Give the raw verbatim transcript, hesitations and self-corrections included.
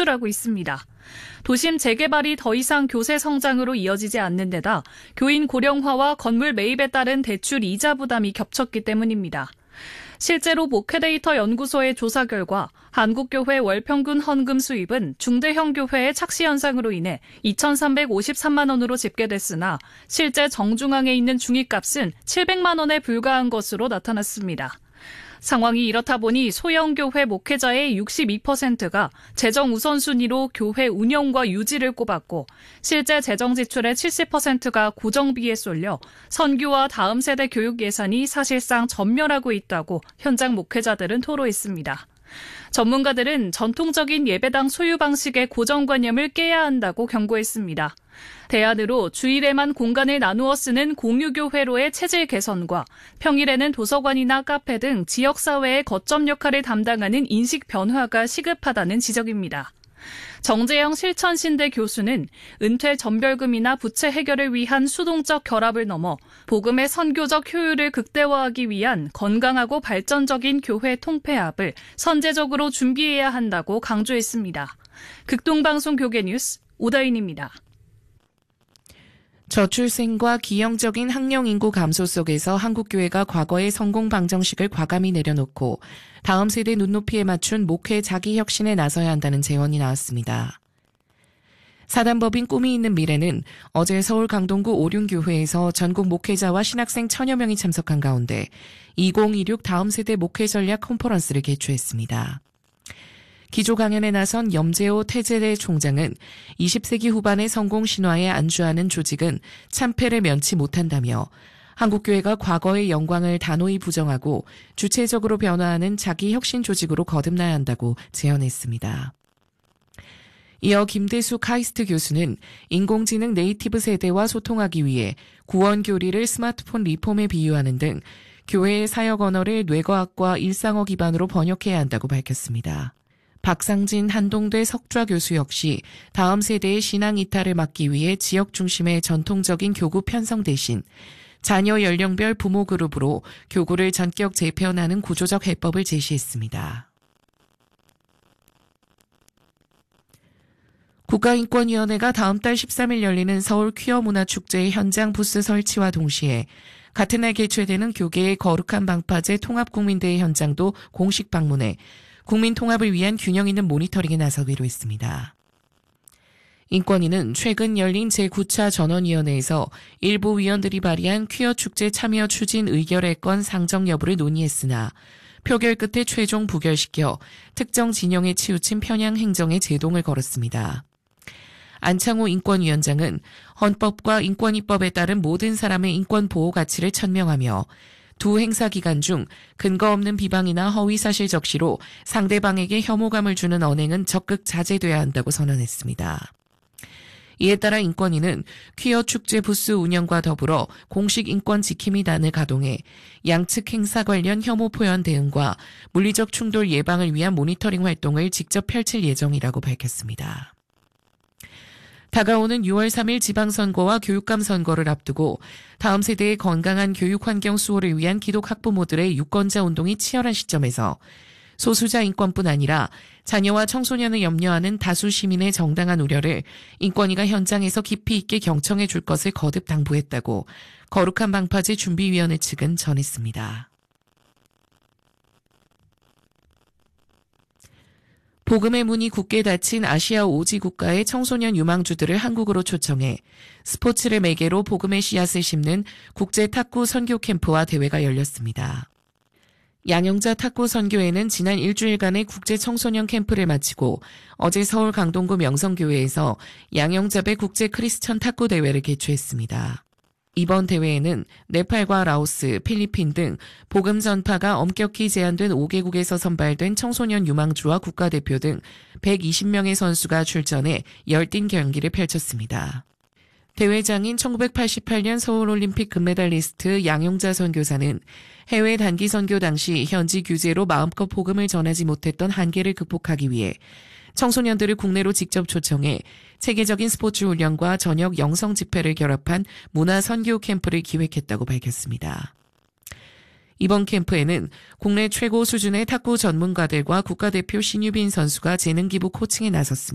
호출하고 있습니다. 도심 재개발이 더 이상 교세 성장으로 이어지지 않는 데다 교인 고령화와 건물 매입에 따른 대출 이자 부담이 겹쳤기 때문입니다. 실제로 목회데이터 연구소의 조사 결과 한국교회 월평균 헌금 수입은 중대형 교회의 착시 현상으로 인해 이천삼백오십삼만 원으로 집계됐으나 실제 정중앙에 있는 중위값은 칠백만 원에 불과한 것으로 나타났습니다. 상황이 이렇다 보니 소형교회 목회자의 육십이 퍼센트가 재정 우선순위로 교회 운영과 유지를 꼽았고 실제 재정 지출의 칠십 퍼센트가 고정비에 쏠려 선교와 다음 세대 교육 예산이 사실상 전멸하고 있다고 현장 목회자들은 토로했습니다. 전문가들은 전통적인 예배당 소유 방식의 고정관념을 깨야 한다고 경고했습니다. 대안으로 주일에만 공간을 나누어 쓰는 공유교회로의 체질 개선과 평일에는 도서관이나 카페 등 지역사회의 거점 역할을 담당하는 인식 변화가 시급하다는 지적입니다. 정재영 실천신대 교수는 은퇴 전별금이나 부채 해결을 위한 수동적 결합을 넘어 복음의 선교적 효율을 극대화하기 위한 건강하고 발전적인 교회 통폐합을 선제적으로 준비해야 한다고 강조했습니다. 극동방송 교계뉴스 오다인입니다. 저출생과 기형적인 학령 인구 감소 속에서 한국교회가 과거의 성공 방정식을 과감히 내려놓고 다음 세대 눈높이에 맞춘 목회 자기혁신에 나서야 한다는 제언이 나왔습니다. 사단법인 꿈이 있는 미래는 어제 서울 강동구 오륜교회에서 전국 목회자와 신학생 천여 명이 참석한 가운데 이천이십육 다음 세대 목회 전략 컨퍼런스를 개최했습니다. 기조 강연에 나선 염재호 태제대 총장은 이십 세기 후반의 성공 신화에 안주하는 조직은 참패를 면치 못한다며 한국교회가 과거의 영광을 단호히 부정하고 주체적으로 변화하는 자기 혁신 조직으로 거듭나야 한다고 제언했습니다. 이어 김대수 카이스트 교수는 인공지능 네이티브 세대와 소통하기 위해 구원교리를 스마트폰 리폼에 비유하는 등 교회의 사역 언어를 뇌과학과 일상어 기반으로 번역해야 한다고 밝혔습니다. 박상진 한동대 석좌 교수 역시 다음 세대의 신앙 이탈을 막기 위해 지역 중심의 전통적인 교구 편성 대신 자녀 연령별 부모 그룹으로 교구를 전격 재편하는 구조적 해법을 제시했습니다. 국가인권위원회가 다음 달 십삼 일 열리는 서울 퀴어문화축제의 현장 부스 설치와 동시에 같은 날 개최되는 교계의 거룩한 방파제 통합국민대회 현장도 공식 방문해 국민 통합을 위한 균형 있는 모니터링에 나서기로 했습니다. 인권위는 최근 열린 제구 차 전원위원회에서 일부 위원들이 발의한 퀴어 축제 참여 추진 의결의 건 상정 여부를 논의했으나 표결 끝에 최종 부결시켜 특정 진영에 치우친 편향 행정에 제동을 걸었습니다. 안창호 인권위원장은 헌법과 인권위법에 따른 모든 사람의 인권 보호 가치를 천명하며 두 행사 기간 중 근거 없는 비방이나 허위 사실 적시로 상대방에게 혐오감을 주는 언행은 적극 자제돼야 한다고 선언했습니다. 이에 따라 인권위는 퀴어 축제 부스 운영과 더불어 공식 인권 지킴이단을 가동해 양측 행사 관련 혐오 표현 대응과 물리적 충돌 예방을 위한 모니터링 활동을 직접 펼칠 예정이라고 밝혔습니다. 다가오는 유월 삼일 지방선거와 교육감 선거를 앞두고 다음 세대의 건강한 교육 환경 수호를 위한 기독 학부모들의 유권자 운동이 치열한 시점에서 소수자 인권뿐 아니라 자녀와 청소년을 염려하는 다수 시민의 정당한 우려를 인권위가 현장에서 깊이 있게 경청해 줄 것을 거듭 당부했다고 거룩한 방파제 준비위원회 측은 전했습니다. 복음의 문이 굳게 닫힌 아시아 오지 국가의 청소년 유망주들을 한국으로 초청해 스포츠를 매개로 복음의 씨앗을 심는 국제 탁구 선교 캠프와 대회가 열렸습니다. 양영자 탁구 선교회는 지난 일주일간의 국제 청소년 캠프를 마치고 어제 서울 강동구 명성교회에서 양영자배 국제 크리스천 탁구 대회를 개최했습니다. 이번 대회에는 네팔과 라오스, 필리핀 등 복음 전파가 엄격히 제한된 오 개국에서 선발된 청소년 유망주와 국가대표 등 백이십 명의 선수가 출전해 열띤 경기를 펼쳤습니다. 대회장인 천구백팔십팔 년 서울올림픽 금메달리스트 양용자 선교사는 해외 단기 선교 당시 현지 규제로 마음껏 복음을 전하지 못했던 한계를 극복하기 위해 청소년들을 국내로 직접 초청해 체계적인 스포츠 훈련과 저녁 영성 집회를 결합한 문화 선교 캠프를 기획했다고 밝혔습니다. 이번 캠프에는 국내 최고 수준의 탁구 전문가들과 국가대표 신유빈 선수가 재능 기부 코칭에 나섰습니다.